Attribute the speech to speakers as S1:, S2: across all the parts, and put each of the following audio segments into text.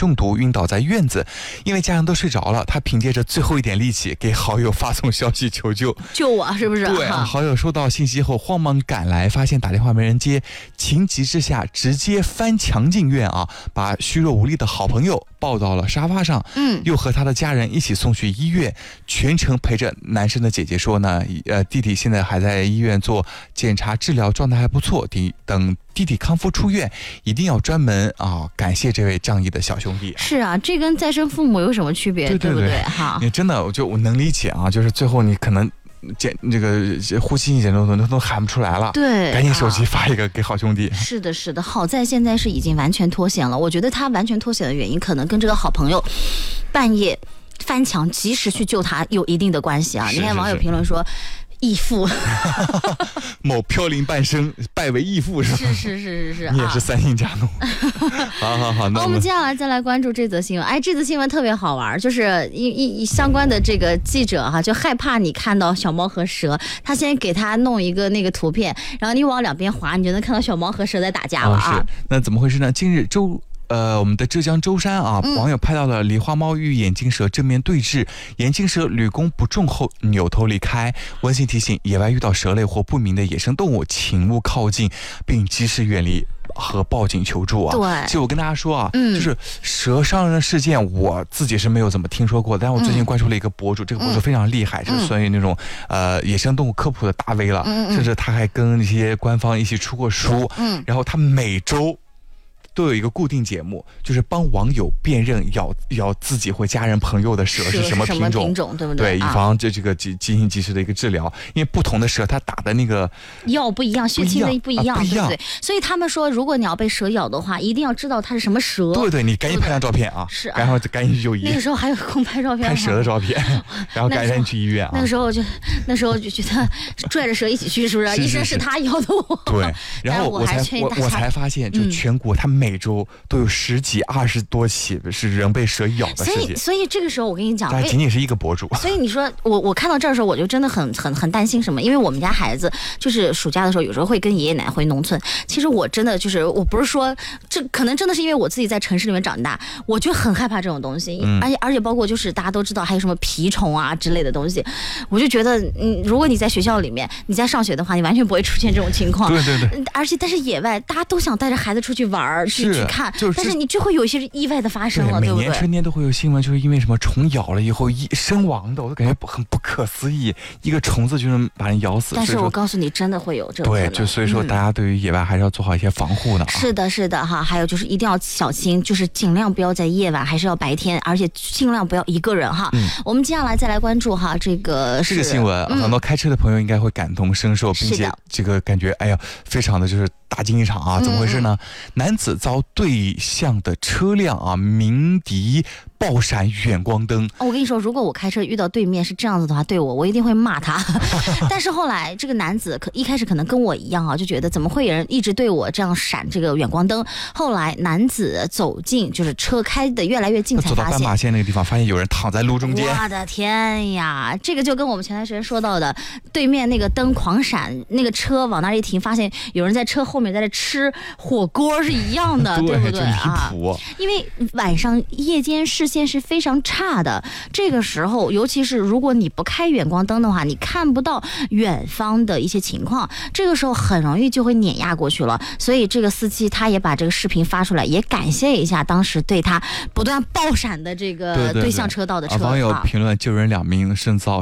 S1: 中毒晕倒在院子，因为家人都睡着了，他凭借着最后一点力气给好友发送消息求救，
S2: 救我是不是？
S1: 对啊，好友收到信息后慌忙赶来，发现打电话没人接，情急之下直接翻墙进院啊，把虚弱无力的好朋友抱到了沙发上，又和他的家人一起送去医院，全程陪着男生的姐姐说呢，弟弟现在还在医院做检查治疗，状态还不错，等弟弟康复出院，一定要专门感谢这位仗义的小兄弟。
S2: 是啊，这跟再生父母有什么区别？对不对？哈，
S1: 你真的，我能理解啊，就是最后你可能这个呼吸简中都喊不出来了，
S2: 对，
S1: 赶紧手机发一个给好兄弟。
S2: 是的，是的，好在现在是已经完全脱险了。我觉得他完全脱险的原因，可能跟这个好朋友半夜翻墙及时去救他有一定的关系啊。你看网友评论说。义父
S1: 某飘零半生拜为义父是吧？
S2: 是
S1: 你也是三姓家奴。好，那
S2: 我们接下来再来关注这则新闻。这则新闻特别好玩，就是相关的这个记者就害怕你看到小猫和蛇，他先给他弄一个那个图片，然后你往两边滑，你就能看到小猫和蛇在打架了啊。
S1: 是，那怎么回事呢？近日我们的浙江舟山网友拍到了狸花猫与眼镜蛇正面对峙，眼镜蛇屡攻不中后扭头离开。温馨提醒：野外遇到蛇类或不明的野生动物，请勿靠近，并及时远离和报警求助啊。
S2: 对，
S1: 其实我跟大家说就是蛇伤人的事件，我自己是没有怎么听说过，但是我最近关注了一个博主，这个博主非常厉害，是算于那种野生动物科普的大 V 了，甚至他还跟一些官方一起出过书，然后他每周都有一个固定节目，就是帮网友辨认咬自己或家人朋友的蛇是什么品种，
S2: 对不对？
S1: 对，以防这个进行及时的一个治疗。因为不同的蛇它打的那个
S2: 药不一样，血清的不一样，对不对？所以他们说，如果你要被蛇咬的话，一定要知道它是什么蛇。
S1: 对，你赶紧拍张照片啊，
S2: 是，
S1: 然后赶紧去就医。
S2: 那个时候还有空拍照片，
S1: 拍蛇的照片，然后赶紧去医院啊。
S2: 那时候就觉得拽着蛇一起去，是不是？医生是他咬的我。
S1: 对，然后我才发现，就全国他每周都有10几20多起是人被蛇咬的事件。
S2: 所以这个时候我跟你讲，
S1: 但仅仅是一个博主。
S2: 所以你说我看到这儿的时候，我就真的很担心什么？因为我们家孩子就是暑假的时候，有时候会跟爷爷奶奶回农村。其实我真的就是，我不是说这可能真的是因为我自己在城市里面长大，我就很害怕这种东西。而且包括就是大家都知道还有什么蜱虫啊之类的东西，我就觉得如果你在学校里面你在上学的话，你完全不会出现这种情况。
S1: 对。
S2: 但是野外大家都想带着孩子出去玩去看，但是你就会有一些意外的发生了，对不对？
S1: 每年春天都会有新闻，就是因为什么虫咬了以后身亡的，我都感觉很不可思议，一个虫子就能把人咬死。
S2: 但是我告诉你，真的会有这种。
S1: 对，就所以说大家对于野外还是要做好一些防护的。
S2: 是的哈，还有就是一定要小心，就是尽量不要在夜晚，还是要白天，而且尽量不要一个人哈。我们接下来再来关注哈，这个
S1: 新闻，很多开车的朋友应该会感同身受，并且这个感觉非常的就是大惊一场啊！怎么回事呢？男子遭对向的车辆鸣笛爆闪远光灯。
S2: 我跟你说，如果我开车遇到对面是这样子的话，对我一定会骂他。但是后来这个男子一开始可能跟我一样就觉得怎么会有人一直对我这样闪这个远光灯。后来男子走近，就是车开的越来越近，才发现
S1: 走到斑马线那个地方，发现有人躺在路中间。
S2: 我的天呀，这个就跟我们前段时间说到的对面那个灯狂闪，那个车往那一停，发现有人在车后面在这吃火锅是一样的，对不对啊？因为晚上夜间视线是非常差的，这个时候尤其是如果你不开远光灯的话，你看不到远方的一些情况，这个时候很容易就会碾压过去了。所以这个司机他也把这个视频发出来，也感谢一下当时对他不断爆闪的这个对向车道的车。
S1: 网友评论：救人2命，胜造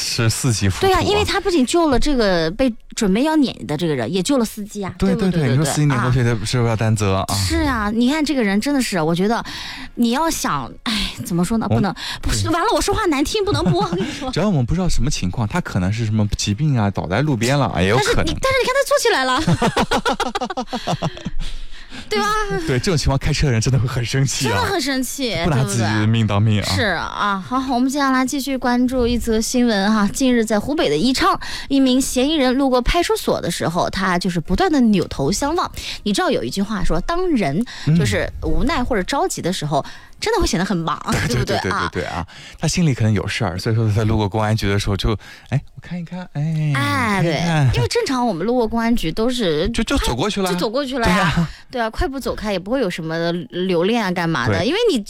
S1: 14级浮屠。
S2: 对啊，因为他不仅救了这个被准备要碾的这个人，也救了司机啊。
S1: 对，你说司机碾过去的是不是要担责啊？
S2: 是啊，你看这个人真的是，我觉得你要想，怎么说呢？完了，我说话难听，不能播。我跟你说，
S1: 只要我们不知道什么情况，他可能是什么疾病倒在路边了，也有可能。但是
S2: 你看他坐起来了。对吧？
S1: 对，这种情况开车的人真的会很生气，
S2: 真的很生气，
S1: 不拿自己的命当命啊！
S2: 是啊，好，我们接下来继续关注一则新闻哈。近日在湖北的宜昌，一名嫌疑人路过派出所的时候，他就是不断的扭头相望。你知道有一句话说，当人就是无奈或者着急的时候，真的会显得很忙，对不对啊？
S1: 对啊，他心里可能有事儿，所以说他路过公安局的时候就，我看一看，
S2: 对，因为正常我们路过公安局都是
S1: 就走过去了，
S2: 呀，对啊，快步走开，也不会有什么留恋啊，干嘛的？因为你